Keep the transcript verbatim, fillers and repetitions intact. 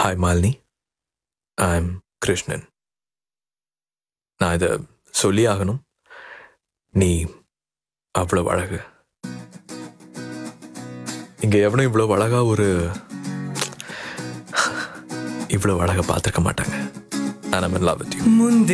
Hi Malini, I am Krishnan. நான் இதை சொல்லி ஆகணும். நீ அவ்வளோ அழகு. இங்க எவனும் இவ்வளோ அழகா ஒரு இவ்வளோ அழகா பார்த்துருக்க மாட்டாங்க. And I'm in love with you.